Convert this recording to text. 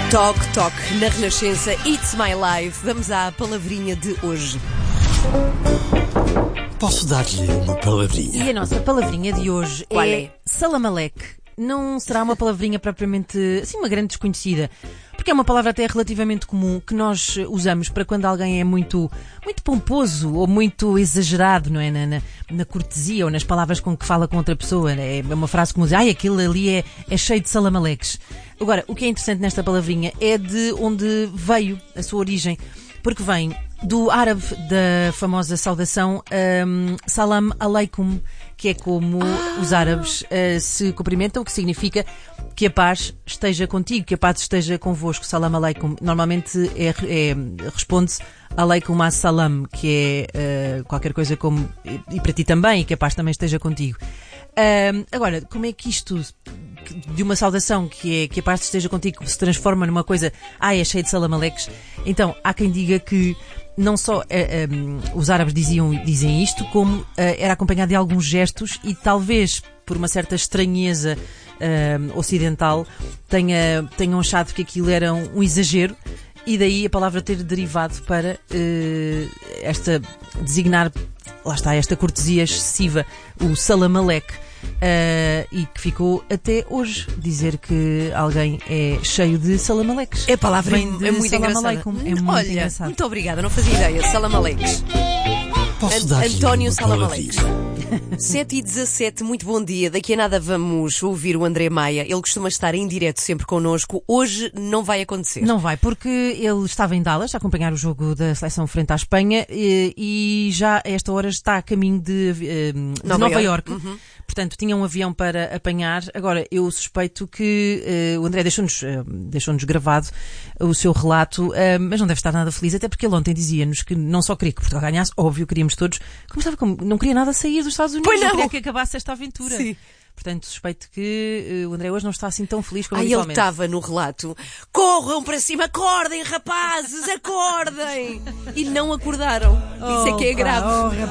Toque, toque, na Renascença, It's My Life. Vamos à palavrinha de hoje. Posso dar-lhe uma palavrinha? E a nossa palavrinha de hoje é Salamaleque. Não será uma palavrinha propriamente, assim, uma grande desconhecida, porque é uma palavra até relativamente comum que nós usamos para quando alguém é muito pomposo ou muito exagerado, não é? Na cortesia ou nas palavras com que fala com outra pessoa. É uma frase como diz, aquilo ali é cheio de salamaleques. Agora, o que é interessante nesta palavrinha é de onde veio a sua origem, porque vem do árabe da famosa saudação Salam Aleikum, que é como os árabes se cumprimentam, que significa que a paz esteja contigo, que a paz esteja convosco. Salam Aleikum. Normalmente responde-se Aleikum as-salam, que é qualquer coisa como e para ti também, e que a paz também esteja contigo. Agora, como é que isto de uma saudação que a paz esteja contigo se transforma numa coisa, é cheio de salamaleques? Então, há quem diga que não só os árabes dizem isto, como era acompanhado de alguns gestos e talvez por uma certa estranheza ocidental tenham achado que aquilo era um exagero e daí a palavra ter derivado para designar, lá está, esta cortesia excessiva, o salamaleque. E que ficou até hoje dizer que alguém é cheio de salamaleques. A palavra é muito engraçada. É muito engraçado. Muito obrigada, não fazia ideia. Salamaleques. Posso dar-lhe António uma Salamaleques. palavrinha? 7h17, muito bom dia. Daqui a nada vamos ouvir o André Maia. Ele costuma estar em direto sempre connosco. Hoje não vai acontecer. Não vai, porque ele estava em Dallas a acompanhar o jogo da seleção frente à Espanha e já a esta hora está a caminho de Nova Iorque. Uhum. Portanto, tinha um avião para apanhar. Agora, eu suspeito que o André deixou-nos gravado o seu relato, mas não deve estar nada feliz, até porque ele ontem dizia-nos que não só queria que Portugal ganhasse, óbvio, queríamos todos, não queria nada sair dos Estados Unidos, não queria que acabasse esta aventura. Sim. Portanto, suspeito que o André hoje não está assim tão feliz como Ele habitualmente. estava no relato. Corram para cima, acordem, rapazes, acordem! E não acordaram. Isso é que é grave.